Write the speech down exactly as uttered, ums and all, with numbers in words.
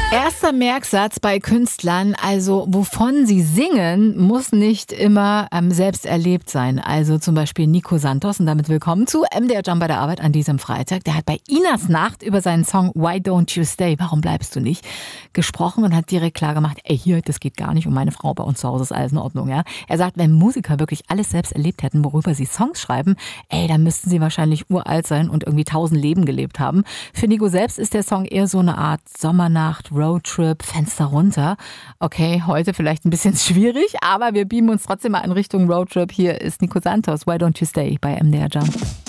Erster Merksatz bei Künstlern, also wovon sie singen, muss nicht immer ähm, selbst erlebt sein. Also zum Beispiel Nico Santos, und damit willkommen zu M D R Jump bei der Arbeit an diesem Freitag. Der hat bei Inas Nacht über seinen Song Why Don't You Stay, warum bleibst du nicht, gesprochen und hat direkt klar gemacht, ey hier, das geht gar nicht um meine Frau, bei uns zu Hause ist alles in Ordnung. Ja? Er sagt, wenn Musiker wirklich alles selbst erlebt hätten, worüber sie Songs schreiben, ey, dann müssten sie wahrscheinlich uralt sein und irgendwie tausend Leben gelebt haben. Für Nico selbst ist der Song eher so eine Art Sommernacht, Roadtrip, Fenster runter. Okay, heute vielleicht ein bisschen schwierig, aber wir beamen uns trotzdem mal in Richtung Roadtrip. Hier ist Nico Santos, Why Don't You Stay bei M D R Jump.